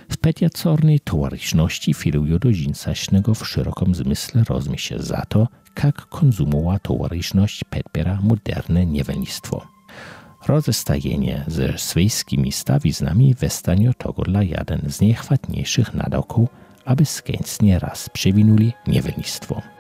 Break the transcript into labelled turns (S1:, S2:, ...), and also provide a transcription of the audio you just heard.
S1: W pediacornej towarzyszności filują do dżinsaśnego w szerokim zmysle rozmyśle za to, jak konsumowa towarzyszność podbiera moderne niewolnictwo. Rozestajenie ze swojskimi stawiznami westanie to dla jeden z najchwatniejszych nadawków, aby skęsnie raz przewinuli niewolnictwo.